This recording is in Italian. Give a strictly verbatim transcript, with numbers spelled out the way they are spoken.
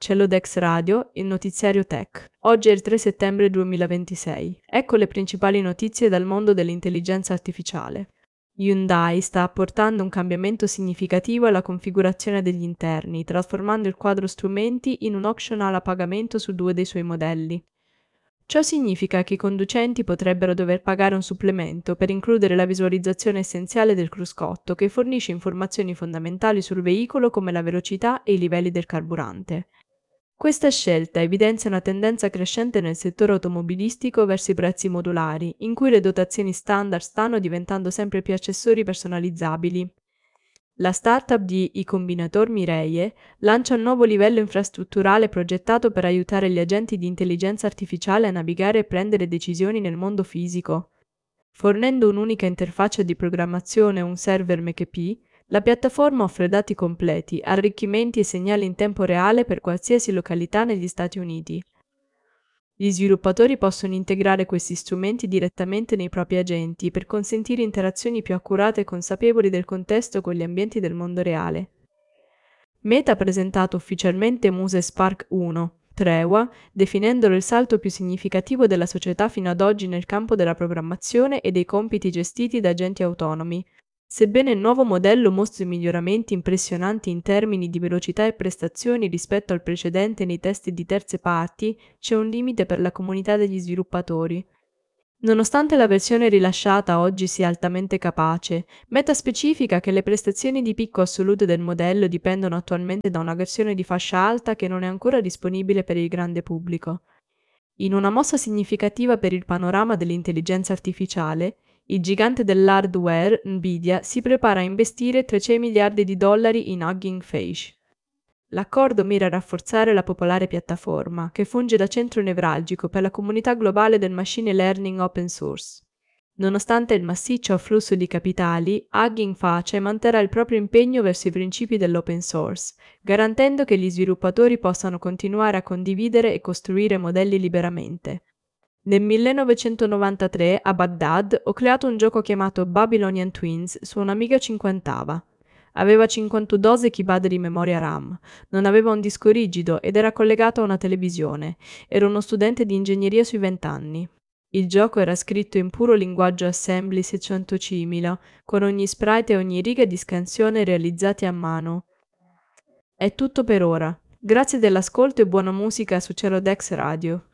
Celodex Radio, il notiziario Tech. Oggi è il tre settembre duemilaventisei. Ecco le principali notizie dal mondo dell'intelligenza artificiale. Hyundai sta apportando un cambiamento significativo alla configurazione degli interni, trasformando il quadro strumenti in un optional a pagamento su due dei suoi modelli. Ciò significa che i conducenti potrebbero dover pagare un supplemento per includere la visualizzazione essenziale del cruscotto, che fornisce informazioni fondamentali sul veicolo come la velocità e i livelli del carburante. Questa scelta evidenzia una tendenza crescente nel settore automobilistico verso i prezzi modulari, in cui le dotazioni standard stanno diventando sempre più accessori personalizzabili. La startup di iCombinator Mireie lancia un nuovo livello infrastrutturale progettato per aiutare gli agenti di intelligenza artificiale a navigare e prendere decisioni nel mondo fisico. Fornendo un'unica interfaccia di programmazione e un server M K P, la piattaforma offre dati completi, arricchimenti e segnali in tempo reale per qualsiasi località negli Stati Uniti. Gli sviluppatori possono integrare questi strumenti direttamente nei propri agenti per consentire interazioni più accurate e consapevoli del contesto con gli ambienti del mondo reale. Meta ha presentato ufficialmente Muse Spark uno, Tregua, definendolo il salto più significativo della società fino ad oggi nel campo della programmazione e dei compiti gestiti da agenti autonomi. Sebbene il nuovo modello mostri miglioramenti impressionanti in termini di velocità e prestazioni rispetto al precedente nei test di terze parti, c'è un limite per la comunità degli sviluppatori. Nonostante la versione rilasciata oggi sia altamente capace, Meta specifica che le prestazioni di picco assolute del modello dipendono attualmente da una versione di fascia alta che non è ancora disponibile per il grande pubblico. In una mossa significativa per il panorama dell'intelligenza artificiale, il gigante dell'hardware, Nvidia, si prepara a investire trecento miliardi di dollari in Hugging Face. L'accordo mira a rafforzare la popolare piattaforma, che funge da centro nevralgico per la comunità globale del machine learning open source. Nonostante il massiccio afflusso di capitali, Hugging Face manterrà il proprio impegno verso i principi dell'open source, garantendo che gli sviluppatori possano continuare a condividere e costruire modelli liberamente. Nel millenovecentonovantatré, a Baghdad, ho creato un gioco chiamato Babylonian Twins su un Amiga cinquanta. Aveva cinquantadue chibad di memoria RAM, non aveva un disco rigido ed era collegato a una televisione. Ero uno studente di ingegneria sui vent'anni. Il gioco era scritto in puro linguaggio Assembly seicentocimila, con ogni sprite e ogni riga di scansione realizzati a mano. È tutto per ora. Grazie dell'ascolto e buona musica su Celodex Radio.